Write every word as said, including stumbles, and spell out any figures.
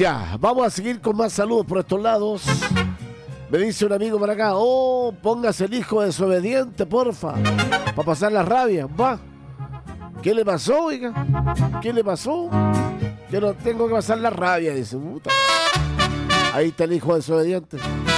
Ya, vamos a seguir con más saludos por estos lados. Me dice un amigo por acá, oh, póngase el hijo desobediente, porfa, para pasar la rabia. Va. ¿Qué le pasó, oiga? ¿Qué le pasó? Yo no tengo que pasar la rabia, dice. Puta. Ahí está el hijo desobediente.